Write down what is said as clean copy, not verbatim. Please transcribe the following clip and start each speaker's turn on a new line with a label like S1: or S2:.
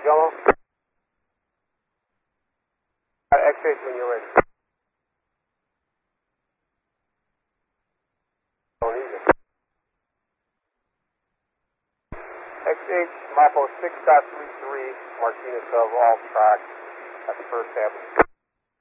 S1: Yellow. XH when you're ready. XH, Mapo 6.33, Martinez of all tracks at the first avenue.